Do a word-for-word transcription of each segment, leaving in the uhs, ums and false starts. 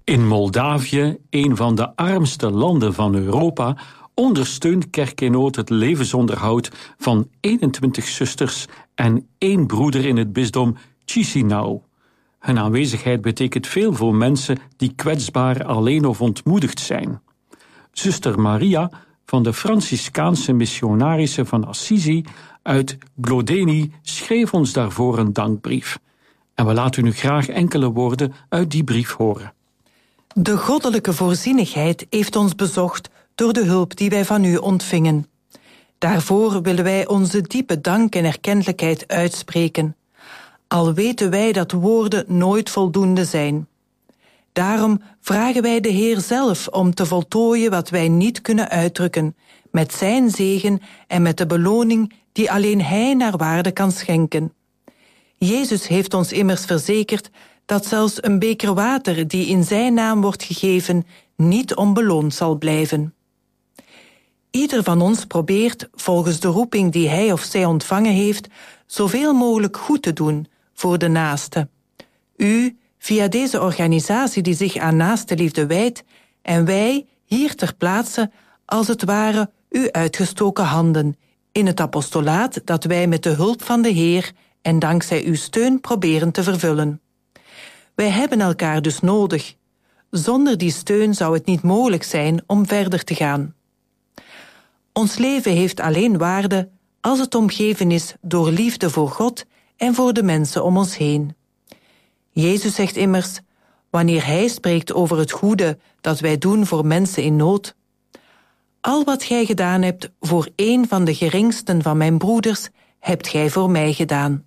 In Moldavië, een van de armste landen van Europa, ondersteunt Kerk in Nood het levensonderhoud van eenentwintig zusters en één broeder in het bisdom Chisinau. Hun aanwezigheid betekent veel voor mensen die kwetsbaar, alleen of ontmoedigd zijn. Zuster Maria van de Franciscaanse missionarissen van Assisi uit Glodeni schreef ons daarvoor een dankbrief. En we laten u graag enkele woorden uit die brief horen. De goddelijke voorzienigheid heeft ons bezocht door de hulp die wij van u ontvingen. Daarvoor willen wij onze diepe dank en erkentelijkheid uitspreken, al weten wij dat woorden nooit voldoende zijn. Daarom vragen wij de Heer zelf om te voltooien wat wij niet kunnen uitdrukken, met zijn zegen en met de beloning die alleen Hij naar waarde kan schenken. Jezus heeft ons immers verzekerd dat zelfs een beker water die in zijn naam wordt gegeven niet onbeloond zal blijven. Ieder van ons probeert, volgens de roeping die hij of zij ontvangen heeft, zoveel mogelijk goed te doen voor de naaste. U, via deze organisatie die zich aan naaste liefde wijdt, en wij, hier ter plaatse, als het ware uw uitgestoken handen, in het apostolaat dat wij met de hulp van de Heer en dankzij uw steun proberen te vervullen. Wij hebben elkaar dus nodig. Zonder die steun zou het niet mogelijk zijn om verder te gaan. Ons leven heeft alleen waarde als het omgeven is door liefde voor God en voor de mensen om ons heen. Jezus zegt immers, wanneer Hij spreekt over het goede dat wij doen voor mensen in nood: al wat gij gedaan hebt voor een van de geringsten van mijn broeders, hebt gij voor mij gedaan.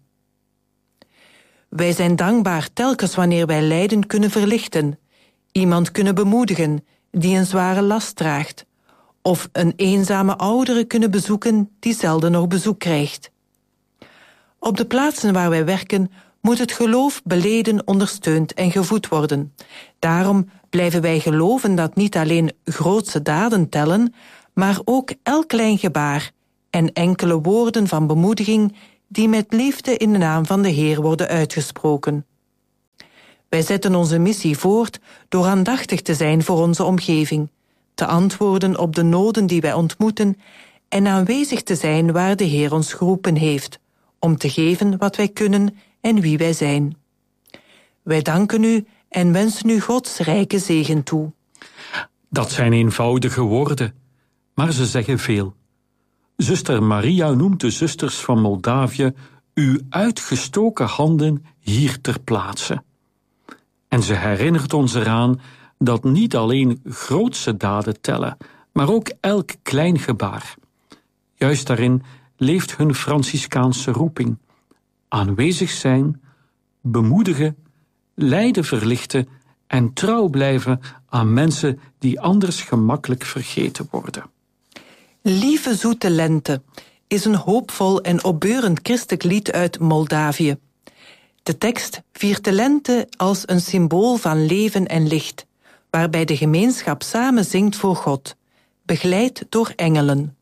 Wij zijn dankbaar telkens wanneer wij lijden kunnen verlichten, iemand kunnen bemoedigen die een zware last draagt, of een eenzame oudere kunnen bezoeken die zelden nog bezoek krijgt. Op de plaatsen waar wij werken moet het geloof beleden, ondersteund en gevoed worden. Daarom blijven wij geloven dat niet alleen grootse daden tellen, maar ook elk klein gebaar en enkele woorden van bemoediging die met liefde in de naam van de Heer worden uitgesproken. Wij zetten onze missie voort door aandachtig te zijn voor onze omgeving, te antwoorden op de noden die wij ontmoeten en aanwezig te zijn waar de Heer ons geroepen heeft, om te geven wat wij kunnen en wie wij zijn. Wij danken u en wensen u Gods rijke zegen toe. Dat zijn eenvoudige woorden, maar ze zeggen veel. Zuster Maria noemt de zusters van Moldavië uw uitgestoken handen hier ter plaatse. En ze herinnert ons eraan dat niet alleen grootse daden tellen, maar ook elk klein gebaar. Juist daarin leeft hun Franciscaanse roeping. Aanwezig zijn, bemoedigen, lijden verlichten en trouw blijven aan mensen die anders gemakkelijk vergeten worden. Lieve zoete lente is een hoopvol en opbeurend christelijk lied uit Moldavië. De tekst viert de lente als een symbool van leven en licht, waarbij de gemeenschap samen zingt voor God, begeleid door engelen.